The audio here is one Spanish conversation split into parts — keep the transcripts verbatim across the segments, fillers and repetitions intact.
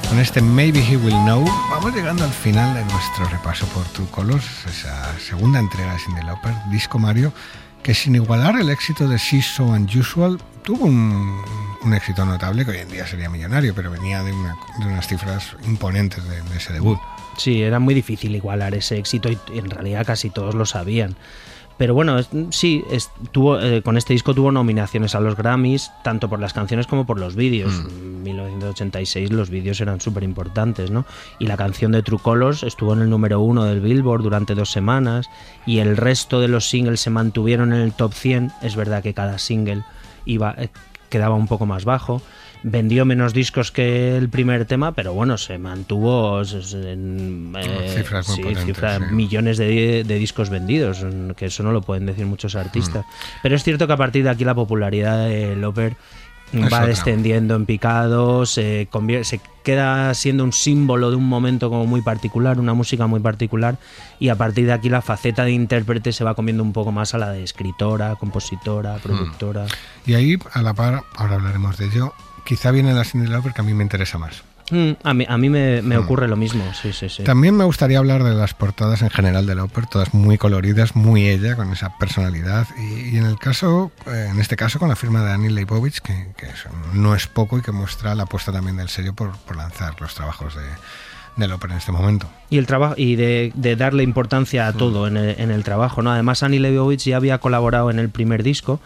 Con este Maybe He Will Know vamos llegando al final de nuestro repaso por True Colors, esa segunda entrega de Cyndi Lauper, disco Mario, que sin igualar el éxito de She's So Unusual, tuvo un, un éxito notable que hoy en día sería millonario, pero venía de, una, de unas cifras imponentes de, de ese debut. Sí, era muy difícil igualar ese éxito y en realidad casi todos lo sabían. Pero bueno, sí, estuvo, eh, con este disco tuvo nominaciones a los Grammys, tanto por las canciones como por los vídeos. Mm. En mil novecientos ochenta y seis los vídeos eran súper importantes, ¿no? Y la canción de True Colors estuvo en el número uno del Billboard durante dos semanas y el resto de los singles se mantuvieron en el top cien. Es verdad que cada single iba, eh, quedaba un poco más bajo. Vendió menos discos que el primer tema, pero bueno, se mantuvo en eh, cifras muy sí, potentes, cifras, sí. millones de, de discos vendidos, que eso no lo pueden decir muchos artistas. Mm. Pero es cierto que a partir de aquí la popularidad de Lauper va otra. descendiendo en picado, se, convierte, se queda siendo un símbolo de un momento como muy particular, una música muy particular, y a partir de aquí la faceta de intérprete se va comiendo un poco más a la de escritora, compositora, productora. Mm. Y ahí, a la par, ahora hablaremos de ello, quizá viene la Cyndi Lauper que a mí me interesa más. Mm, a mí, a mí me, me mm. ocurre lo mismo, sí, sí, sí. También me gustaría hablar de las portadas en general de Lauper, todas muy coloridas, muy ella, con esa personalidad. Y, y en el caso, eh, en este caso, con la firma de Annie Leibovitz, que, que eso no es poco y que muestra la apuesta también del sello por, por lanzar los trabajos de, de Lauper en este momento. Y el trabajo y de, de darle importancia a todo mm. en, el, en el trabajo, ¿no? Además, Annie Leibovitz ya había colaborado en el primer disco.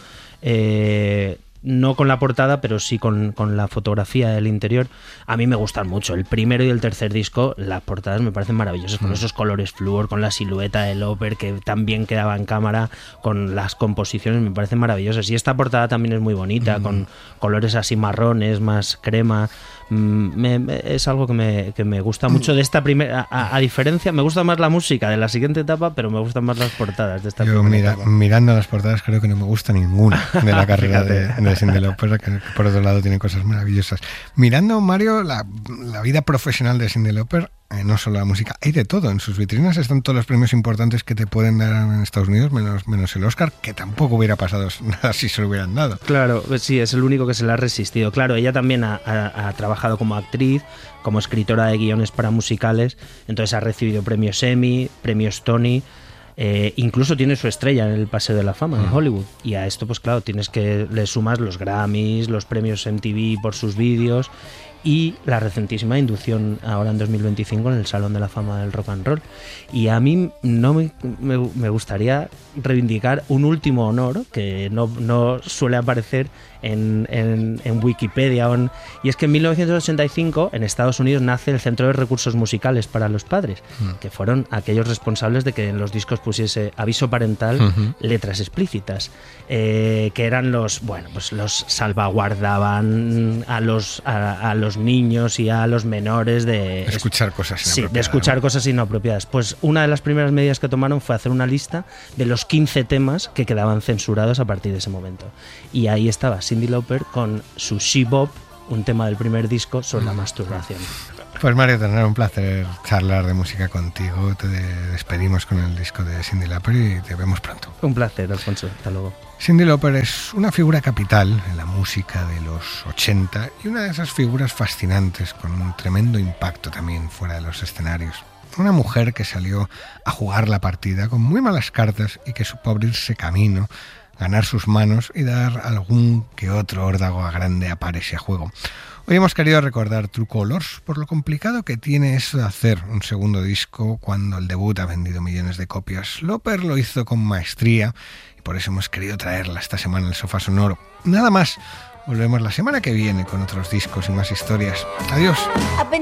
Eh, No con la portada, pero sí con, con la fotografía del interior. A mí me gustan mucho. El primero y el tercer disco, las portadas me parecen maravillosas, con mm. esos colores flúor, con la silueta de Lauper que también quedaba en cámara, con las composiciones, me parecen maravillosas. Y esta portada también es muy bonita, mm. con colores así marrones, más crema. Me, me, es algo que me, que me gusta mucho de esta primera. A, a diferencia, me gusta más la música de la siguiente etapa, pero me gustan más las portadas de esta Yo primera mira, etapa. Mirando las portadas, creo que no me gusta ninguna de la carrera de, de Cyndi Lauper, que por otro lado tiene cosas maravillosas. Mirando, Mario, la, la vida profesional de Cyndi Lauper, eh, no solo la música, hay de todo. En sus vitrinas están todos los premios importantes que te pueden dar en Estados Unidos, menos, menos el Oscar, que tampoco hubiera pasado nada si se lo hubieran dado. Claro, sí, es el único que se le ha resistido. Claro, ella también ha, ha, ha trabajado como actriz, como escritora de guiones para musicales, entonces ha recibido premios Emmy, premios Tony. Eh, incluso tiene su estrella en el Paseo de la Fama en Hollywood, y a esto pues claro tienes que le sumas los Grammys, los premios M T V por sus vídeos y la recentísima inducción ahora en dos mil veinticinco en el Salón de la Fama del Rock and Roll. Y a mí no me, me, me gustaría reivindicar un último honor que no, no suele aparecer en, en, en Wikipedia o en, y es que en mil novecientos ochenta y cinco en Estados Unidos nace el Centro de Recursos Musicales para los Padres, mm. que fueron aquellos responsables de que en los discos pusiese aviso parental, uh-huh. letras explícitas, eh, que eran los, bueno, pues los salvaguardaban a los a, a los niños y a los menores de escuchar cosas inapropiadas. Sí, de escuchar cosas inapropiadas. Pues una de las primeras medidas que tomaron fue hacer una lista de los quince temas que quedaban censurados a partir de ese momento. Y ahí estaba Cyndi Lauper con su She Bop, un tema del primer disco sobre la masturbación. Pues Mario, tendrá un placer charlar de música contigo. Te despedimos con el disco de Cyndi Lauper y te vemos pronto. Un placer, Alfonso. Hasta luego. Cyndi Lauper es una figura capital en la música de los ochenta y una de esas figuras fascinantes con un tremendo impacto también fuera de los escenarios. Una mujer que salió a jugar la partida con muy malas cartas y que supo abrirse camino, ganar sus manos y dar algún que otro órdago a grande a pares y a juego. Hoy hemos querido recordar True Colors por lo complicado que tiene eso de hacer un segundo disco cuando el debut ha vendido millones de copias. Lauper lo hizo con maestría y por eso hemos querido traerla esta semana al Sofá Sonoro. Nada más, volvemos la semana que viene con otros discos y más historias. Adiós.